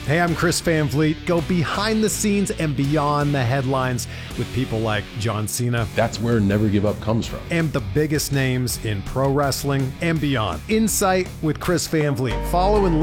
Hey, I'm Chris Van Vliet. Go behind the scenes and beyond the headlines with people like John Cena. That's where Never Give Up comes from. And the biggest names in pro wrestling and beyond. Insight with Chris Van Vliet. Follow and